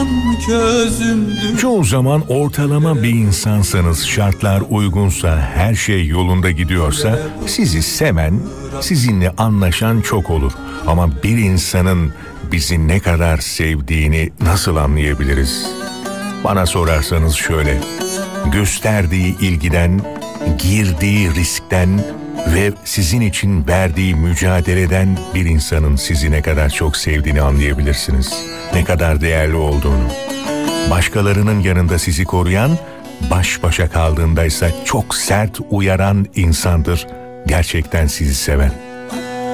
akan közümdür. Çoğu zaman ortalama bir insansanız, şartlar uygunsa, her şey yolunda gidiyorsa sizi seven, sizinle anlaşan çok olur. Ama bir insanın bizi ne kadar sevdiğini nasıl anlayabiliriz? Bana sorarsanız şöyle: gösterdiği ilgiden, girdiği riskten ve sizin için verdiği mücadeleden bir insanın sizi ne kadar çok sevdiğini anlayabilirsiniz. Ne kadar değerli olduğunu. Başkalarının yanında sizi koruyan, baş başa kaldığındaysa çok sert uyaran insandır gerçekten sizi seven.